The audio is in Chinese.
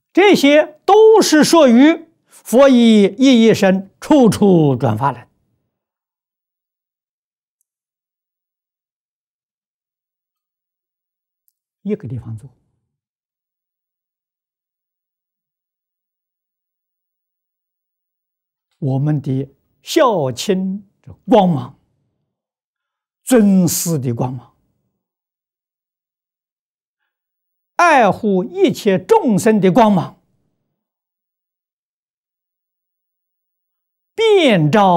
这些都是属于佛以一一身，处处转法轮。一个地方做，我们的孝亲的光芒，尊师的光芒，爱护一切众生的光芒，遍照